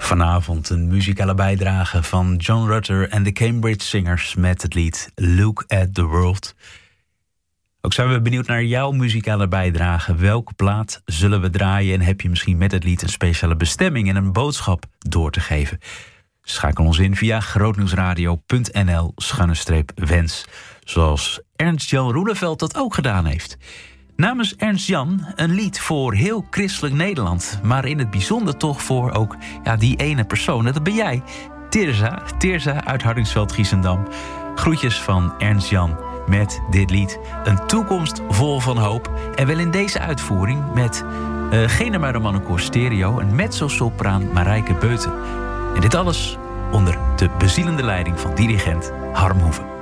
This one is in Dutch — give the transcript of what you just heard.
Vanavond een muzikale bijdrage van John Rutter en de Cambridge Singers met het lied Look at the World. Ook zijn we benieuwd naar jouw muzikale bijdrage. Welke plaat zullen we draaien en heb je misschien met het lied een speciale bestemming en een boodschap door te geven? Schakel ons in via grootnieuwsradio.nl/wens, zoals Ernst-Jan Roeleveld dat ook gedaan heeft. Namens Ernst-Jan een lied voor heel christelijk Nederland, maar in het bijzonder toch voor ook die ene persoon. Dat ben jij, Teerza uit Hardingsveld, Giessendam. Groetjes van Ernst-Jan met dit lied. Een toekomst vol van hoop. En wel in deze uitvoering met Genema Romanenkoor Stereo en mezzo-sopraan Marijke Beuten. En dit alles onder de bezielende leiding van dirigent Harm Hoeven.